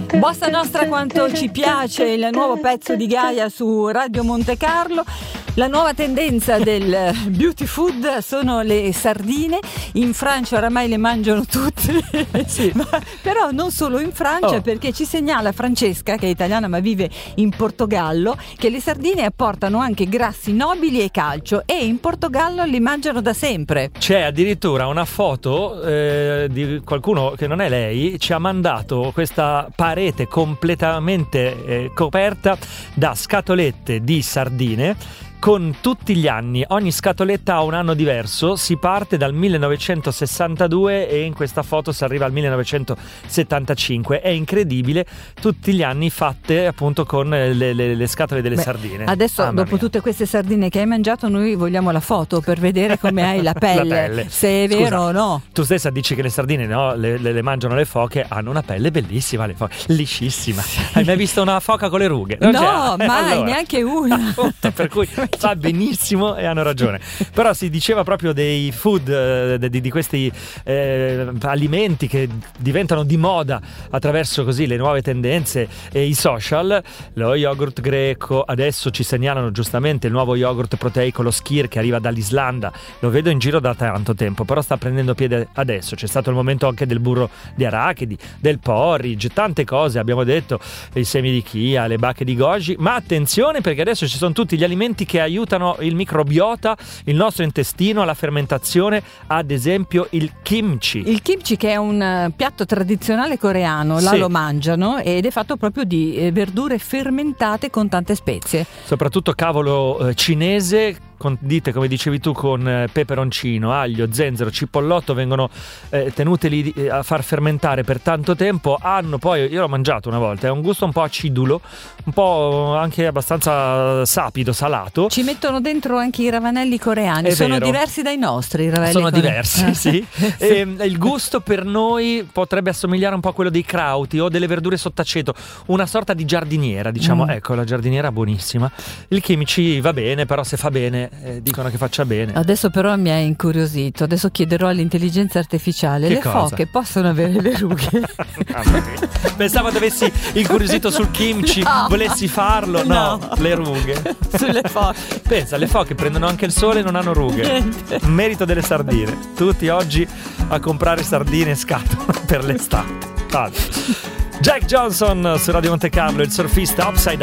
Bossa Nostra quanto ci piace, il nuovo pezzo di Gaia su Radio Monte Carlo. La nuova tendenza del beauty food sono le sardine. In Francia oramai le mangiano tutte, sì. Però non solo in Francia, perché ci segnala Francesca, che è italiana ma vive in Portogallo, che le sardine apportano anche grassi nobili e calcio, e in Portogallo li mangiano da sempre. C'è addirittura una foto di qualcuno che non è lei, ci ha mandato questa parete completamente coperta da scatolette di sardine con tutti gli anni. Ogni scatoletta ha un anno diverso, si parte dal 1962 e in questa foto si arriva al 1975. È incredibile, tutti gli anni fatte appunto con le scatole delle sardine. Adesso dopo tutte queste sardine che hai mangiato, noi vogliamo la foto per vedere come hai la pelle, la pelle. Se è vero o no. Tu stessa dici che le sardine, no, le mangiano le foche, hanno una pelle bellissima, le foche, liscissima. Hai mai visto una foca con le rughe? Non no, c'è. mai, Allora, neanche una. appunto, per cui fa benissimo e hanno ragione. Però si diceva proprio dei food, di questi alimenti che diventano di moda attraverso così le nuove tendenze e i social. Lo yogurt greco, adesso ci segnalano giustamente il nuovo yogurt proteico, lo Skyr, che arriva dall'Islanda. Lo vedo in giro da tanto tempo, però sta prendendo piede adesso. C'è stato il momento anche del burro di arachidi, del porridge, tante cose, abbiamo detto, i semi di chia, le bacche di goji. Ma attenzione, perché adesso ci sono tutti gli alimenti che aiutano il microbiota, il nostro intestino, la fermentazione, ad esempio il kimchi. Il kimchi, che è un piatto tradizionale coreano, là lo mangiano, ed è fatto proprio di verdure fermentate con tante spezie. Soprattutto cavolo cinese, condite, come dicevi tu, con peperoncino, aglio, zenzero, cipollotto, vengono tenute lì a far fermentare per tanto tempo. Hanno poi, io l'ho mangiato una volta, è un gusto un po' acidulo, un po' anche abbastanza sapido, salato. Ci mettono dentro anche i ravanelli coreani, sono diversi dai nostri i ravanelli sono diversi, sì. E il gusto per noi potrebbe assomigliare un po' a quello dei krauti o delle verdure sott'aceto, una sorta di giardiniera, diciamo. Ecco, la giardiniera buonissima. Il kimchi va bene, però se fa bene dicono che faccia bene. Adesso però mi hai incuriosito, adesso chiederò all'intelligenza artificiale. Che le cosa? foche possono avere le rughe? Pensavo che avessi incuriosito sul kimchi, volessi farlo. No, le rughe sulle foche. Pensa, le foche prendono anche il sole e non hanno rughe. Niente. Merito delle sardine. Tutti oggi a comprare sardine in scatola per l'estate. Jack Johnson su Radio Monte Carlo, il surfista Upside